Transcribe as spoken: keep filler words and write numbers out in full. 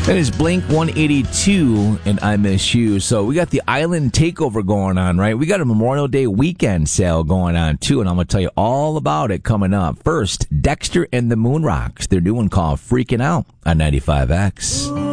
That is Blink one eighty-two and I Miss You. So we got the Island Takeover going on, right? We got a Memorial Day weekend sale going on, too, and I'm going to tell you all about it coming up. First, Dexter and the Moon Rocks. Their new one called Freaking Out on ninety-five X.